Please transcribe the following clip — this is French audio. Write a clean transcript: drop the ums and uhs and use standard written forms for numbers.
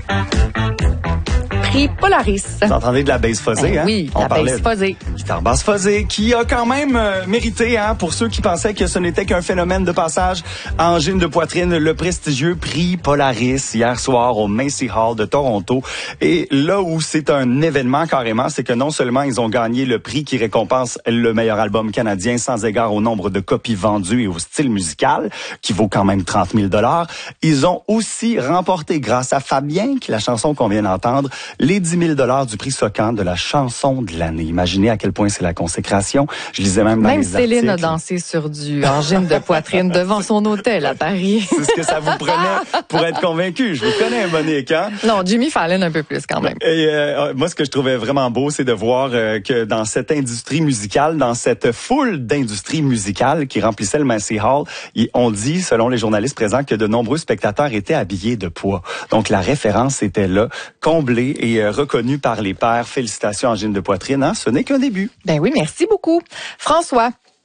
Prix Polaris. Vous entendez de la bass fuzzée, hein? Oui, On la parlait bass fuzzée. Guitare basse fuzzée, qui a quand même mérité, hein, pour ceux qui pensaient que ce n'était qu'un phénomène de passage à angine de poitrine, le prestigieux prix Polaris hier soir au Macy Hall de Toronto. Et là où c'est un événement carrément, c'est que non seulement ils ont gagné le prix qui récompense le meilleur album canadien sans égard au nombre de copies vendues et au style musical, qui vaut quand même 30 000 $, ils ont aussi remporté, grâce à Fabien, qui est la chanson qu'on vient d'entendre, les 10 000 $ du prix Socan de la chanson de l'année. Imaginez à quel point c'est la consécration. Je lisais même dans les Céline articles. a dansé sur du angine de poitrine devant son hôtel à Paris. C'est ce que ça vous prenait pour être convaincu. Je vous connais, Monique, hein? Non, Jimmy Fallon un peu plus quand même. Et moi, ce que je trouvais vraiment beau, c'est de voir que dans cette industrie musicale, dans cette foule d'industrie musicale qui remplissait le Macy Hall, on dit, selon les journalistes présents, que de nombreux spectateurs étaient habillés de pois. Donc, la référence était là, comblée et reconnue par les pairs. Félicitations, angine de poitrine, hein? Ce n'est qu'un début. Ben oui, merci beaucoup. François.